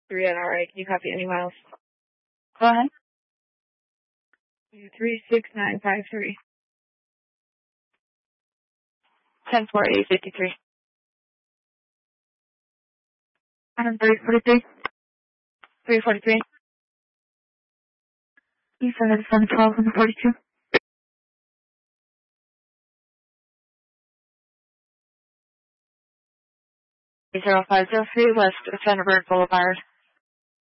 3NRA. Can you copy any miles? Go ahead. 36953. 10-4-853. 343. 343. E7712 and 42. Zero 0503 West Thunderbird Boulevard.